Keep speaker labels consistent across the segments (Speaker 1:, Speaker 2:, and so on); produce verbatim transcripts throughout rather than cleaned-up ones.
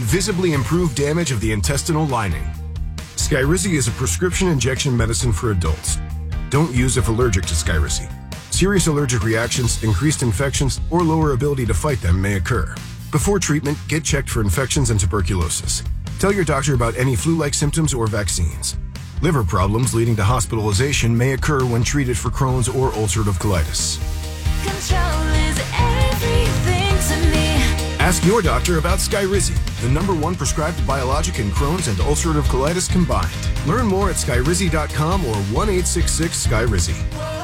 Speaker 1: visibly improve damage of the intestinal lining. Skyrizi is a prescription injection medicine for adults. Don't use if allergic to Skyrizi. Serious allergic reactions, increased infections, or lower ability to fight them may occur. Before treatment, get checked for infections and tuberculosis. Tell your doctor about any flu-like symptoms or vaccines. Liver problems leading to hospitalization may occur when treated for Crohn's or ulcerative colitis.
Speaker 2: Control is everything to me.
Speaker 1: Ask your doctor about Skyrizi, the number one prescribed biologic in Crohn's and ulcerative colitis combined. Learn more at skyrizi dot com or one eight six six Skyrizi.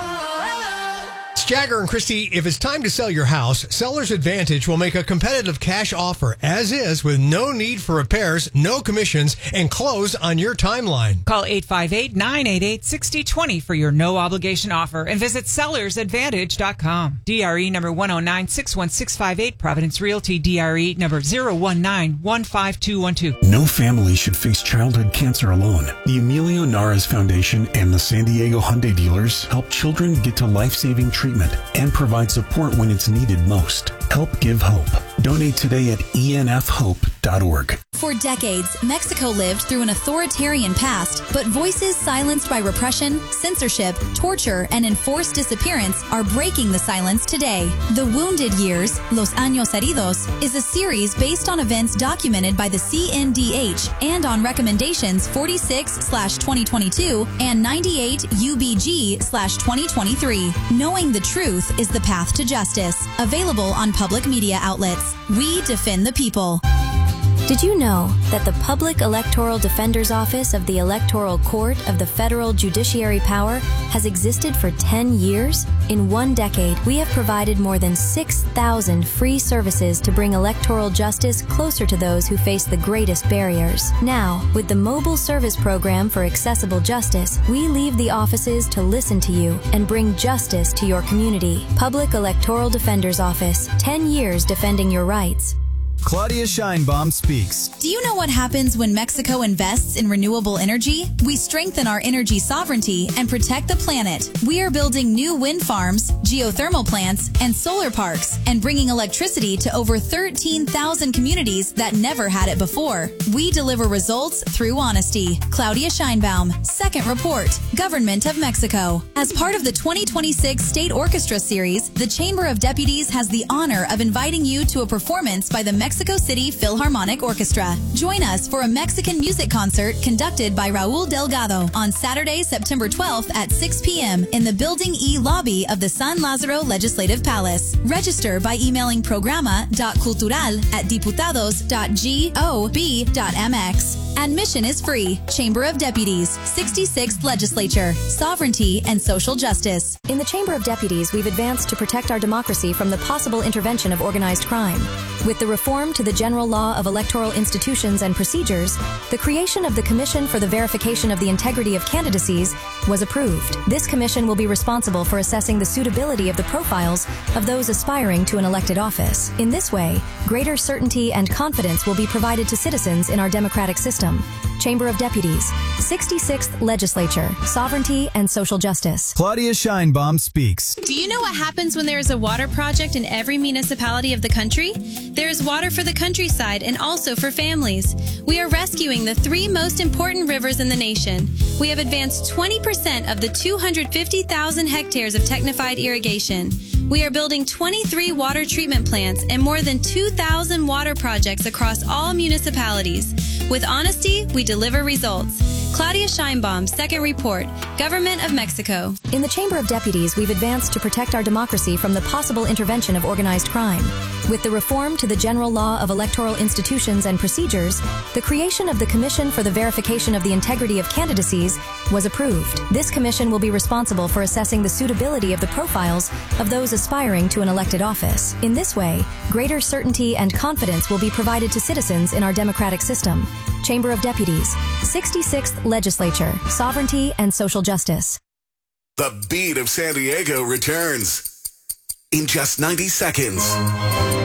Speaker 3: It's Jagger and Christy. If it's time to sell your house, Seller's Advantage will make a competitive cash offer as is with no need for repairs, no commissions, and close on your timeline.
Speaker 4: Call eight five eight, nine eight eight, six zero two zero for your no obligation offer and visit sellers advantage dot com. D R E number one oh nine, six one six five eight, Providence Realty D R E number zero one nine, one five two one two.
Speaker 5: No family should face childhood cancer alone. The Emilio Naras Foundation and the San Diego Hyundai dealers help children get to life-saving treatment and provide support when it's needed most. Help give hope. Donate today at E N F hope dot org.
Speaker 6: For decades, Mexico lived through an authoritarian past, but voices silenced by repression, censorship, torture, and enforced disappearance are breaking the silence today. The Wounded Years, Los Años Heridos, is a series based on events documented by the C N D H and on recommendations forty-six slash twenty twenty-two and ninety-eight U B G slash twenty twenty-three. Knowing the truth is the path to justice. Available on public media outlets. We defend the people.
Speaker 7: Did you know that the Public Electoral Defender's Office of the Electoral Court of the Federal Judiciary Power has existed for ten years? In one decade, we have provided more than six thousand free services to bring electoral justice closer to those who face the greatest barriers. Now, with the Mobile Service Program for Accessible Justice, we leave the offices to listen to you and bring justice to your community. Public Electoral Defender's Office, ten years defending your rights.
Speaker 8: Claudia Scheinbaum speaks.
Speaker 6: Do you know what happens when Mexico invests in renewable energy? We strengthen our energy sovereignty and protect the planet. We are building new wind farms, geothermal plants, and solar parks, and bringing electricity to over thirteen thousand communities that never had it before. We deliver results through honesty. Claudia Scheinbaum, Second Report, Government of Mexico. As part of the twenty twenty-six State Orchestra Series, the Chamber of Deputies has the honor of inviting you to a performance by the Mexico Mexico City Philharmonic Orchestra. Join us for a Mexican music concert conducted by Raul Delgado on Saturday, September twelfth at six p.m. in the Building E lobby of the San Lázaro Legislative Palace. Register by emailing programa dot cultural at diputados dot gob dot m x. Admission is free. Chamber of Deputies, sixty-sixth Legislature, Sovereignty and Social Justice.
Speaker 7: In the Chamber of Deputies, we've advanced to protect our democracy from the possible intervention of organized crime. With the reform to the General Law of Electoral Institutions and Procedures, the creation of the Commission for the Verification of the Integrity of Candidacies was approved. This commission will be responsible for assessing the suitability of the profiles of those aspiring to an elected office. In this way, greater certainty and confidence will be provided to citizens in our democratic system. Chamber of Deputies, sixty-sixth Legislature, Sovereignty and Social Justice.
Speaker 8: Claudia Scheinbaum speaks.
Speaker 9: Do you know what happens when there is a water project in every municipality of the country? There is water for the countryside and also for families. We are rescuing the three most important rivers in the nation. We have advanced twenty percent of the two hundred fifty thousand hectares of technified irrigation. We are building twenty-three water treatment plants and more than two thousand water projects across all municipalities. With honesty, we deliver results. Claudia Scheinbaum, Second Report, Government of Mexico.
Speaker 7: In the Chamber of Deputies, we've advanced to protect our democracy from the possible intervention of organized crime. With the reform to the General Law of Electoral Institutions and Procedures, the creation of the Commission for the Verification of the Integrity of Candidacies was approved. This commission will be responsible for assessing the suitability of the profiles of those aspiring to an elected office. In this way, greater certainty and confidence will be provided to citizens in our democratic system. Chamber of Deputies, sixty-sixth Legislature, Sovereignty and Social Justice.
Speaker 10: The beat of San Diego returns in just ninety seconds.